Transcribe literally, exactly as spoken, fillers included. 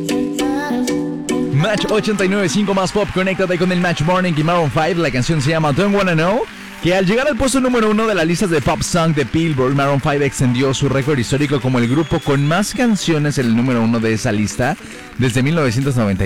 Match ochenta y nueve punto cinco más pop, conéctate con el Match Morning y Maroon cinco. La canción se llama Don't Wanna Know, que al llegar al puesto número uno de las listas de Pop Song de Billboard, Maroon cinco extendió su récord histórico como el grupo con más canciones en el número uno de esa lista desde mil novecientos noventa y nueve.